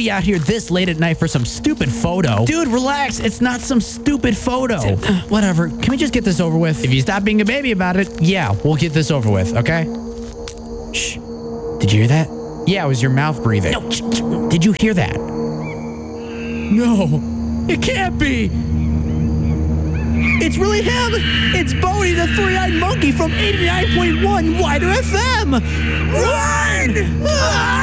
Bodie out here this late at night for some stupid photo. Dude, relax. It's not some stupid photo. Whatever. Can we just get this over with? If you stop being a baby about it, yeah, we'll get this over with, okay? Shh. Did you hear that? Yeah, it was your mouth breathing. No. Did you hear that? No. It can't be. It's really him. It's Bodie, the three-eyed monkey from 89.1 Wider FM. Run!